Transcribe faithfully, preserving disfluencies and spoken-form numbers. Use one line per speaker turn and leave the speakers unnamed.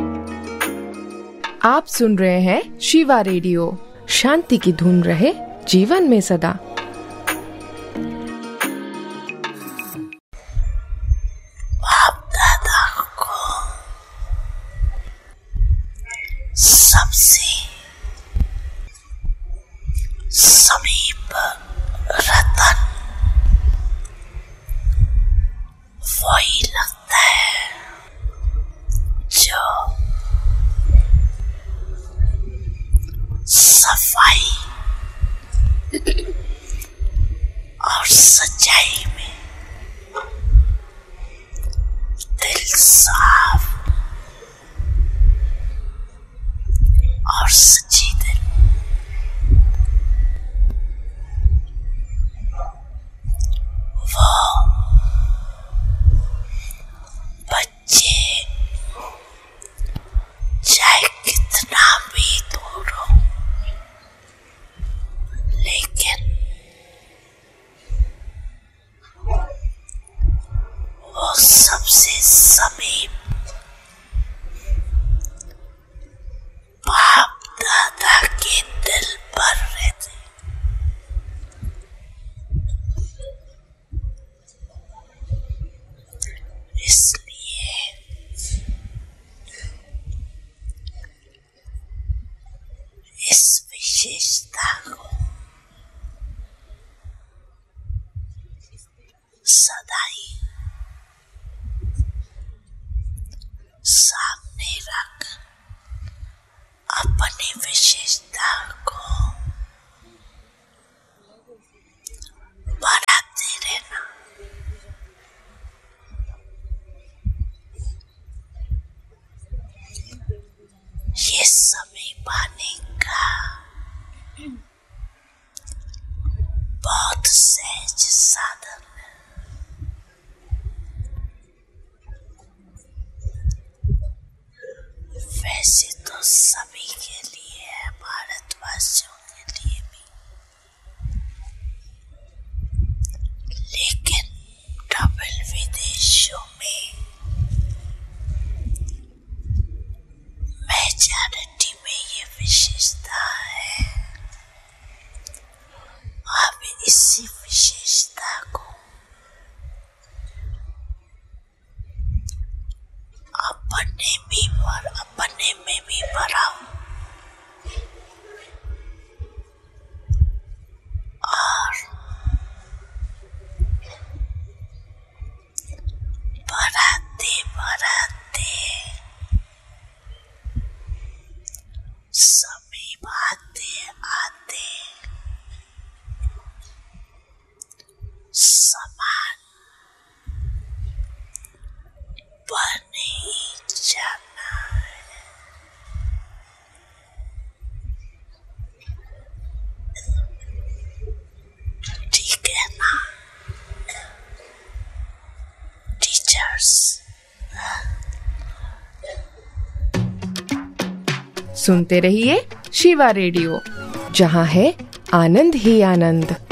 आप सुन रहे हैं शिवा रेडियो। शांति की धुन रहे जीवन में सदा।
बाप दादा को सबसे समीप रतन वही लगता है जो सफाई और सच्चाई में दिल साफ और सच्ची दिल वो बच्चे चाहे कितना भी दूर हो लेकिन वो सबसे समीप बाप दादा के दिल पर रहते। इसलिए इस विशेषता को सदा ही सामने रख अपनी विशेषता को बढ़ाते रहना। ये समय पाने का बहुत सहज साधन है। वैसे तो सभी के लिए है, भारतवासियों के लिए भी, लेकिन डबल विदेशों में मेजॉरिटी में ये विशेषता है। अब इसी विशेषता को अपने भी पर अपने में भी बढ़ाओ और बढ़ाते बढ़ाते समीप आते आते समान बने जाना है। ठीक है ना टीचर्स?
सुनते रहिए शिवा रेडियो, जहाँ है आनंद ही आनंद।